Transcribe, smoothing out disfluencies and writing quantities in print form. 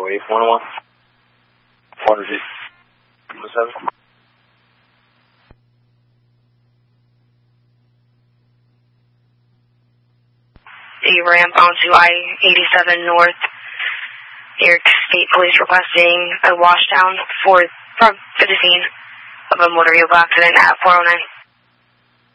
Highway 401. Watergate 7. The ramp onto I-87 North. New York State Police requesting a washdown from the scene of a motor vehicle accident at 409.